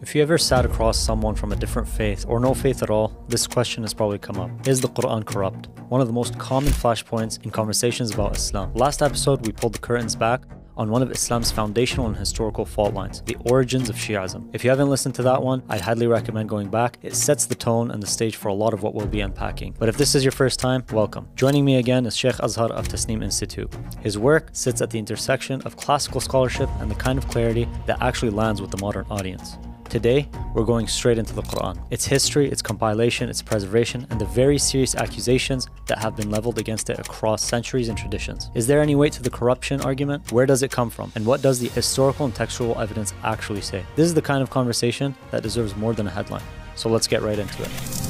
If you ever sat across someone from a different faith or no faith at all, this question has probably come up. Is the Quran corrupt? One of the most common flashpoints in conversations about Islam. Last episode, we pulled the curtains back on one of Islam's foundational and historical fault lines, the origins of Shi'ism. If you haven't listened to that one, I'd highly recommend going back. It sets the tone and the stage for a lot of what we'll be unpacking. But if this is your first time, welcome. Joining me again is Sheikh Azhar of Tasneem Institute. His work sits at the intersection of classical scholarship and the kind of clarity that actually lands with the modern audience. Today, we're going straight into the Quran, its history, its compilation, its preservation, and the very serious accusations that have been leveled against it across centuries and traditions. Is there any weight to the corruption argument? Where does it come from? And what does the historical and textual evidence actually say? This is the kind of conversation that deserves more than a headline. So let's get right into it.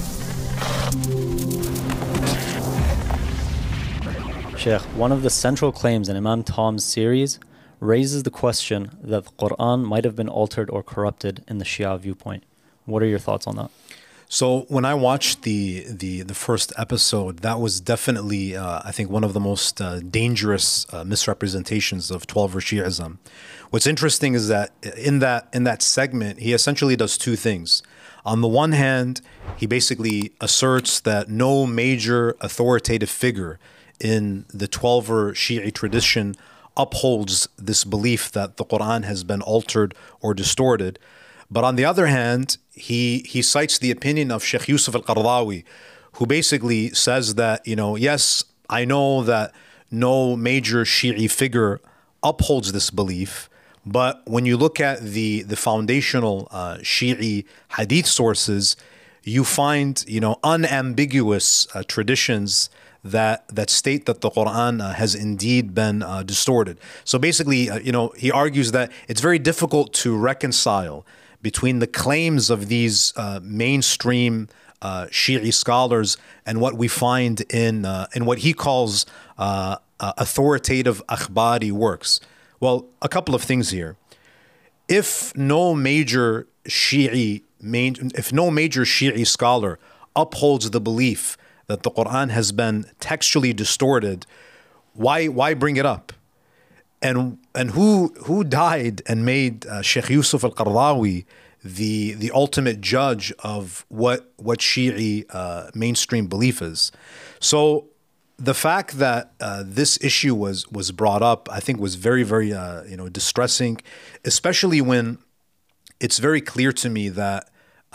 Sheikh, one of the central claims in Imam Tom's series raises the question that the Quran might have been altered or corrupted in the Shia viewpoint. What are your thoughts on that? So when I watched the first episode, that was definitely, I think, one of the most dangerous misrepresentations of 12er Shi'ism. What's interesting is that in that segment, he essentially does two things. On the one hand, he basically asserts that no major authoritative figure in the 12er Shi'i tradition upholds this belief that the Quran has been altered or distorted. But on the other hand, he cites the opinion of Sheikh Yusuf al-Qaradawi, who basically says that, yes, I know that no major Shi'i figure upholds this belief, but when you look at the foundational Shi'i hadith sources, you find, unambiguous traditions that state that the Quran has indeed been distorted. So basically, he argues that it's very difficult to reconcile between the claims of these mainstream Shi'i scholars and what we find in what he calls authoritative akhbari works. Well, a couple of things here. If no major Shi'i scholar upholds the belief that the Quran has been textually distorted, why bring it up? And who died and made Sheikh Yusuf al-Qaradawi the ultimate judge of what Shi'i mainstream belief is? So the fact that this issue was brought up, I think, was very, very distressing, especially when it's very clear to me that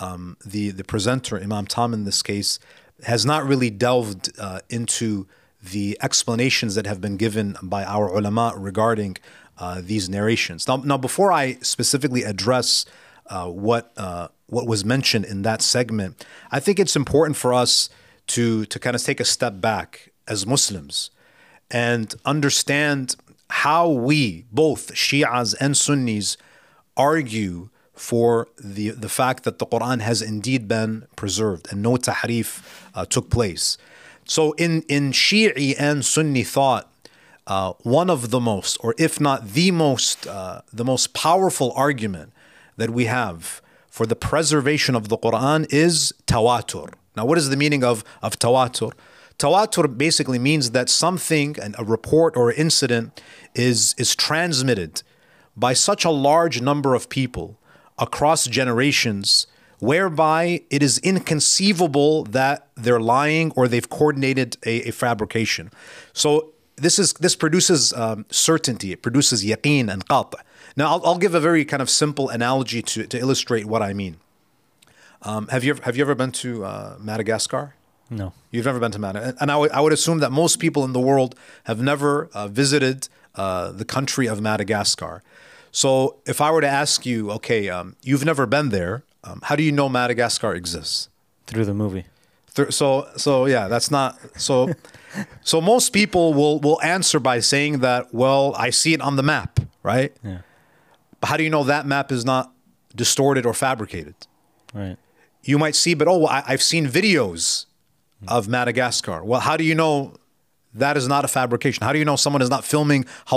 the presenter, Imam Tom in this case, has not really delved into the explanations that have been given by our ulama regarding these narrations. Now, before I specifically address what was mentioned in that segment, I think it's important for us to kind of take a step back as Muslims and understand how we, both Shi'as and Sunnis, argue for the fact that the Quran has indeed been preserved and no tahrif took place. So in Shi'i and Sunni thought, one of the most, or if not the most powerful argument that we have for the preservation of the Quran is tawatur. Now, what is the meaning of tawatur? Tawatur basically means that something, a report or incident, is transmitted by such a large number of people across generations, whereby it is inconceivable that they're lying or they've coordinated a fabrication. So this produces certainty. It produces yaqeen and qat'. Now I'll give a very kind of simple analogy to illustrate what I mean. Have you ever been to Madagascar? No. You've never been to Madagascar, and I would assume that most people in the world have never visited the country of Madagascar. So if I were to ask you, okay, you've never been there, how do you know Madagascar exists? Through the movie. So yeah, that's not so. So most people will answer by saying that, well, I see it on the map, right? Yeah. But how do you know that map is not distorted or fabricated? Right. You might see, but I've seen videos of Madagascar. Well, how do you know that is not a fabrication? How do you know someone is not filming how